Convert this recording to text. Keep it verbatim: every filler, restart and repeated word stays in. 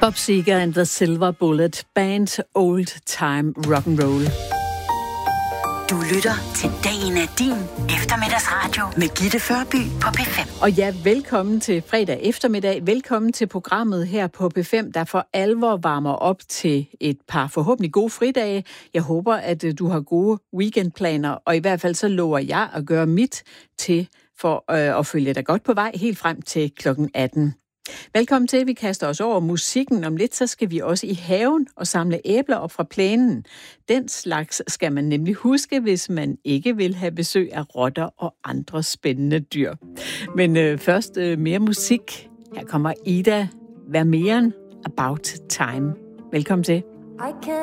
Bob Seger and the Silver Bullet Band, Old Time Rock and Roll. Du lytter til Dagen er din eftermiddagsradio med Gitte Førby på P fem. Og ja, velkommen til fredag eftermiddag. Velkommen til programmet her på P fem, der for alvor varmer op til et par forhåbentlig gode fridage. Jeg håber, at du har gode weekendplaner, og i hvert fald så lover jeg at gøre mit til for øh, at følge dig godt på vej helt frem til klokken atten. Velkommen til. Vi kaster os over musikken. Om lidt, så skal vi også i haven og samle æbler op fra plænen. Den slags skal man nemlig huske, hvis man ikke vil have besøg af rotter og andre spændende dyr. Men øh, først øh, mere musik. Her kommer Ida Vermeeren, About Time. Velkommen til. I can